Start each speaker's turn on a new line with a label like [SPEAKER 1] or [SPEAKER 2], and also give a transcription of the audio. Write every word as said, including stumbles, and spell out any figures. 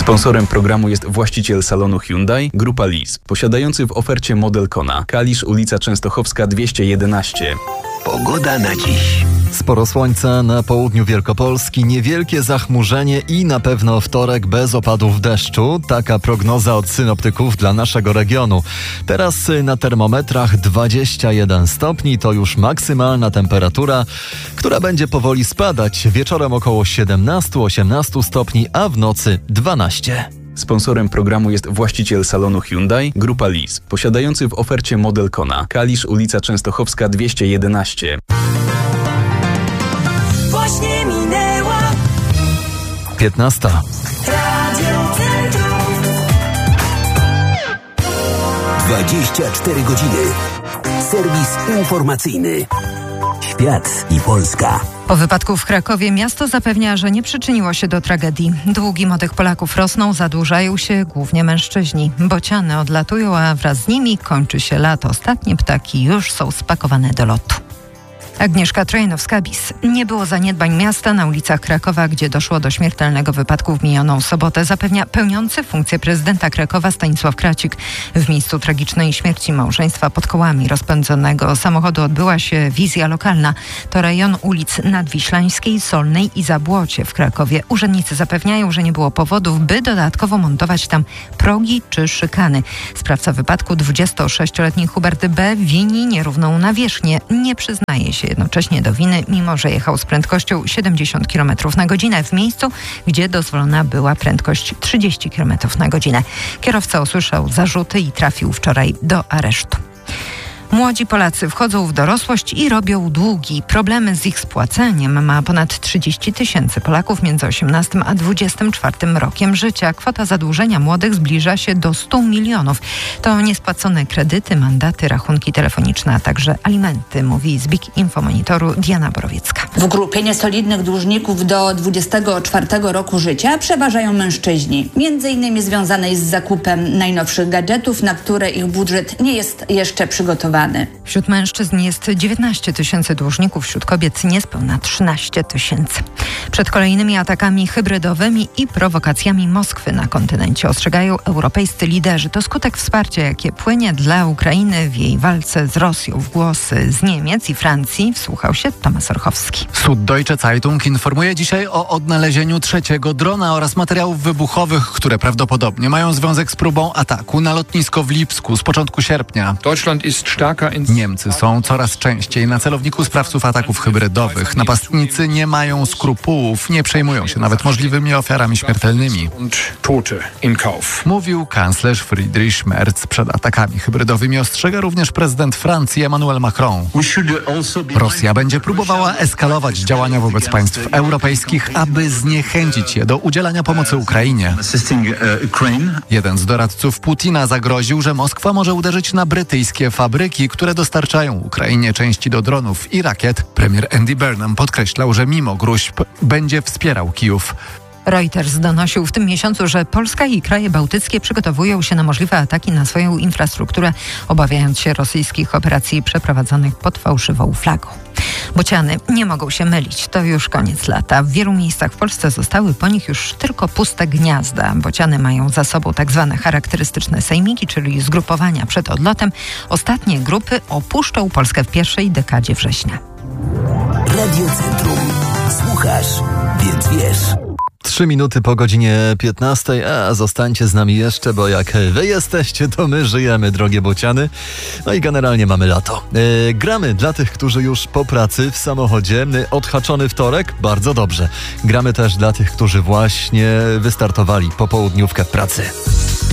[SPEAKER 1] Sponsorem programu jest właściciel salonu Hyundai, Grupa Lease, posiadający w ofercie model Kona. Kalisz, ulica Częstochowska dwieście jedenaście.
[SPEAKER 2] Pogoda na dziś.
[SPEAKER 3] Sporo słońca na południu Wielkopolski, niewielkie zachmurzenie i na pewno wtorek bez opadów deszczu. Taka prognoza od synoptyków dla naszego regionu. Teraz na termometrach dwadzieścia jeden stopni, to już maksymalna temperatura, która będzie powoli spadać. Wieczorem około siedemnaście osiemnaście stopni, a w nocy dwanaście.
[SPEAKER 1] Sponsorem programu jest właściciel salonu Hyundai, Grupa Lease, posiadający w ofercie model Kona. Kalisz, ulica Częstochowska dwieście jedenaście.
[SPEAKER 4] Właśnie minęła
[SPEAKER 3] piętnasta.
[SPEAKER 4] Radio Centrum.
[SPEAKER 2] dwadzieścia cztery godziny. Serwis informacyjny. Świat i Polska.
[SPEAKER 5] Po wypadku w Krakowie miasto zapewnia, że nie przyczyniło się do tragedii. Długi młodych Polaków rosną, zadłużają się głównie mężczyźni. Bociany odlatują, a wraz z nimi kończy się lato. Ostatnie ptaki już są spakowane do lotu. Agnieszka Trojanowska-Bis. Nie było zaniedbań miasta na ulicach Krakowa, gdzie doszło do śmiertelnego wypadku w minioną sobotę, zapewnia pełniący funkcję prezydenta Krakowa Stanisław Kracik. W miejscu tragicznej śmierci małżeństwa pod kołami rozpędzonego samochodu odbyła się wizja lokalna. To rejon ulic Nadwiślańskiej, Solnej i Zabłocie w Krakowie. Urzędnicy zapewniają, że nie było powodów, by dodatkowo montować tam progi czy szykany. Sprawca wypadku, dwudziestosześcioletni Hubert B., wini nierówną nawierzchnię. Nie przyznaje się jednocześnie do winy, mimo że jechał z prędkością siedemdziesiąt kilometrów na godzinę w miejscu, gdzie dozwolona była prędkość trzydzieści kilometrów na godzinę. Kierowca usłyszał zarzuty i trafił wczoraj do aresztu. Młodzi Polacy wchodzą w dorosłość i robią długi. Problemy z ich spłaceniem ma ponad trzydzieści tysięcy Polaków między osiemnastym a dwudziestym czwartym rokiem życia. Kwota zadłużenia młodych zbliża się do stu milionów. To niespłacone kredyty, mandaty, rachunki telefoniczne, a także alimenty, mówi z Big Info Monitoru Diana Borowiecka.
[SPEAKER 6] W grupie niesolidnych dłużników do dwudziestego czwartego roku życia przeważają mężczyźni. Między innymi związanej z zakupem najnowszych gadżetów, na które ich budżet nie jest jeszcze przygotowany.
[SPEAKER 5] Wśród mężczyzn jest dziewiętnaście tysięcy dłużników, wśród kobiet niespełna trzynaście tysięcy. Przed kolejnymi atakami hybrydowymi i prowokacjami Moskwy na kontynencie ostrzegają europejscy liderzy. To skutek wsparcia, jakie płynie dla Ukrainy w jej walce z Rosją. W głosy z Niemiec i Francji wsłuchał się Tomasz Orchowski.
[SPEAKER 7] Süddeutsche Zeitung informuje dzisiaj o odnalezieniu trzeciego drona oraz materiałów wybuchowych, które prawdopodobnie mają związek z próbą ataku na lotnisko w Lipsku z początku sierpnia. Niemcy są coraz częściej na celowniku sprawców ataków hybrydowych. Napastnicy nie mają skrupułów, nie przejmują się nawet możliwymi ofiarami śmiertelnymi. Mówił kanclerz Friedrich Merz. Przed atakami hybrydowymi ostrzega również prezydent Francji Emmanuel Macron. Rosja będzie próbowała eskalować działania wobec państw europejskich, aby zniechęcić je do udzielania pomocy Ukrainie. Jeden z doradców Putina zagroził, że Moskwa może uderzyć na brytyjskie fabryki, które dostarczają Ukrainie części do dronów i rakiet. Premier Andy Burnham podkreślał, że mimo gróźb będzie wspierał Kijów.
[SPEAKER 5] Reuters donosił w tym miesiącu, że Polska i kraje bałtyckie przygotowują się na możliwe ataki na swoją infrastrukturę, obawiając się rosyjskich operacji przeprowadzonych pod fałszywą flagą. Bociany nie mogą się mylić. To już koniec lata. W wielu miejscach w Polsce zostały po nich już tylko puste gniazda. Bociany mają za sobą tak zwane charakterystyczne sejmiki, czyli zgrupowania przed odlotem. Ostatnie grupy opuszczą Polskę w pierwszej dekadzie września.
[SPEAKER 2] Radio Centrum. Słuchasz, więc wiesz.
[SPEAKER 3] Trzy minuty po godzinie piętnastej, a zostańcie z nami jeszcze, bo jak wy jesteście, to my żyjemy, drogie bociany. No i generalnie mamy lato. E, gramy dla tych, którzy już po pracy w samochodzie. Odhaczony wtorek, bardzo dobrze. Gramy też dla tych, którzy właśnie wystartowali popołudniówkę w pracy.